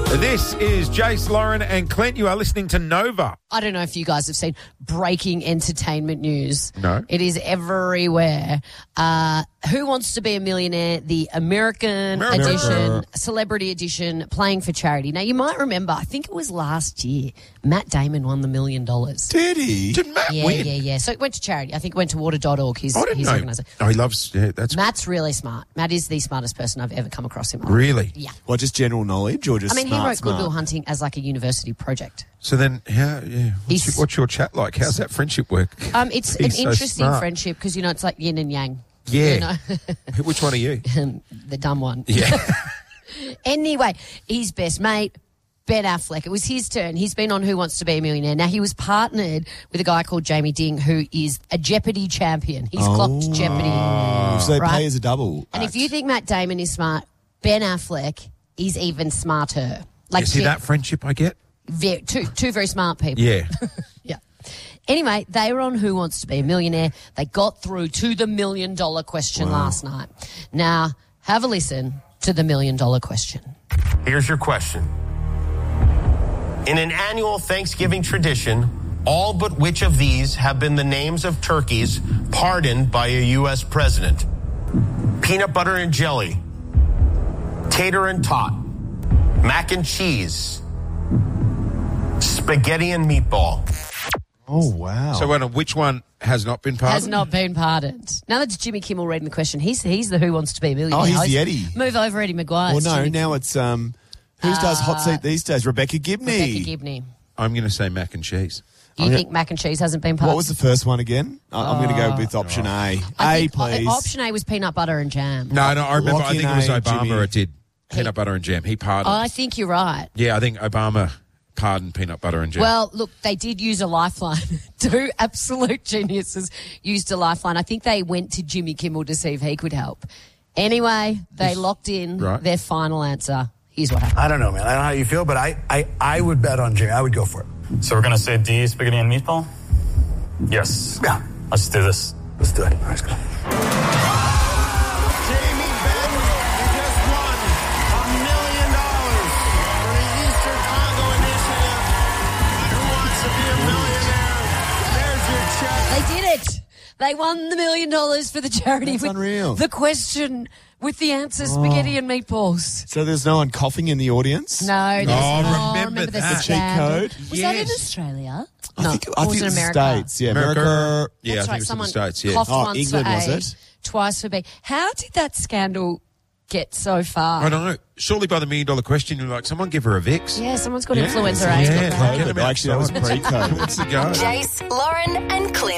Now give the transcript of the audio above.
This is Jace, Lauren and Clint. You are listening to Nova. I don't know if you guys have seen breaking entertainment news. No. It is everywhere. Who Wants to Be a Millionaire? The American edition, celebrity edition, playing for charity. Now, you might remember, I think it was last year, Matt Damon won the $1 million. Did he? Did Matt win? Yeah. So it went to charity. I think it went to water.org, his I didn't know. organiser. Oh, he loves... Yeah, that's Matt's really smart. Matt is the smartest person I've ever come across in my life. Really? Yeah. Well, just general knowledge or just I mean, he smart, wrote Good Will smart? Hunting as like a university project. So then, what's your chat like? How's that friendship work? It's an He's so interesting smart. friendship because, you know, it's like yin and yang. Yeah. You know? Which one are you? The dumb one. Yeah. Anyway, his best mate, Ben Affleck. It was his turn. He's been on Who Wants to Be a Millionaire. Now, he was partnered with a guy called Jamie Ding, who is a Jeopardy champion. He's clocked Jeopardy. So they Right. pay as a double. And if you think Matt Damon is smart, Ben Affleck is even smarter. You see that friendship I get? Two very smart people. Yeah. Yeah. Anyway, they were on Who Wants to Be a Millionaire. They got through to the $1 million question last night. Now, have a listen to the $1 million question. Here's your question. In an annual Thanksgiving tradition, all but which of these have been the names of turkeys pardoned by a U.S. president? Peanut butter and jelly, tater and tot, mac and cheese, spaghetti and meatball. Oh, wow. So which one has not been pardoned? Has not been pardoned. Now that's Jimmy Kimmel reading the question. He's the Who Wants to Be a Millionaire. Oh, he's the Eddie. Move over, Eddie Maguire. Well, no, Jimmy now it's, who does hot seat these days? Rebecca Gibney. Rebecca Gibney. I'm going to say mac and cheese. Do you think mac and cheese hasn't been pardoned? What was the first one again? I'm going to go with option A. I A, think please. Option A was peanut butter and jam. No, I remember. Lock I think in it was A, Obama Jimmy. that did peanut butter and jam. He pardoned. I think you're right. Yeah, I think Obama pardoned peanut butter and jam. Well, look, they did use a lifeline. Two absolute geniuses used a lifeline. I think they went to Jimmy Kimmel to see if he could help. Anyway, they locked in their final answer. Here's what happened. I don't know, man. I don't know how you feel, but I would bet on Jimmy. I would go for it. So we're going to say D, spaghetti and meatball? Yes. Yeah. Let's do this. Let's do it. All right, let's go. Jamie Benn just won $1 million for the Eastern Congo Initiative. Who Wants to Be a Millionaire? There's your check. They did it. They won the $1 million for the charity. That's with unreal. The question with the answer, spaghetti and meatballs. So there's no one coughing in the audience? No. remember the that. Cheat scandal. code? Was that in Australia? I think or it was was it America? States. Yeah, America. Yeah, That's I think right. it was in Someone the States. Yeah. coughed Oh, once England, for was A, it? twice for B. How did that scandal get so far? I know. Surely by the $1 million question, you're like, someone give her a Vicks. Yeah, someone's got influenza. Yeah, age. get them Actually, that was outside. pre-COVID. Let's go. Jace, Lauren and Clint.